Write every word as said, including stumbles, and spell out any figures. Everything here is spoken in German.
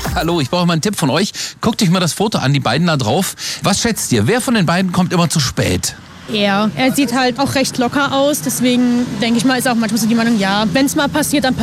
Hallo, ich brauche mal einen Tipp von euch. Guckt euch mal das Foto an, die beiden da drauf. Was schätzt ihr? Wer von den beiden kommt immer zu spät? Er. Er sieht halt auch recht locker aus, deswegen denke ich mal, ist auch manchmal so die Meinung, ja, wenn es mal passiert, dann passiert